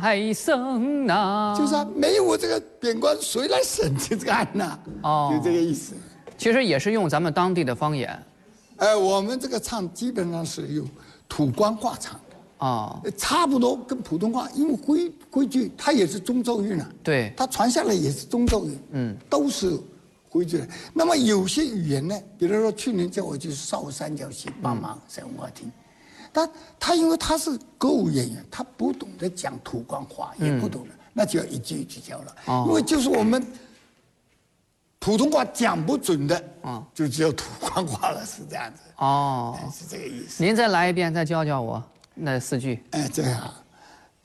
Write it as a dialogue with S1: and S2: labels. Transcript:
S1: 海生呐，
S2: 就是啊，没有我这个边关，谁来审这个案呢？
S1: 哦，
S2: 就这个意思。
S1: 其实也是用咱们当地的方言。
S2: 我们这个唱基本上是用土官话唱的。
S1: 哦，
S2: 差不多跟普通话，因为徽剧它也是中州韵啊，
S1: 对，
S2: 它传下来也是中州韵，都是徽剧的。那么有些语言呢，比如说去年叫我去少三角戏帮忙在文化厅，但他因为他是歌舞演员，他不懂得讲土官话，也不懂得，那就要一句一句教了，因为就是我们普通话讲不准的，就只有土官话了，是这样子。
S1: 哦，
S2: 是这个意思。
S1: 您再来一遍，再教教我那4句。
S2: 这样。